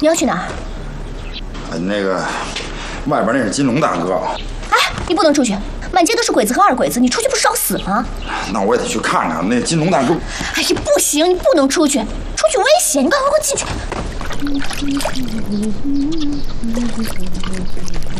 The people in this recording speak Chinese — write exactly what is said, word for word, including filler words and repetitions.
你要去哪儿？ 哎，那个外边那是金龙大哥。 哎，你不能出去，满街都是鬼子和二鬼子，你出去不是找死吗？ 那我也得去看看那金龙大哥。 哎呀，不行，你不能出去，出去危险！你快快给我进去！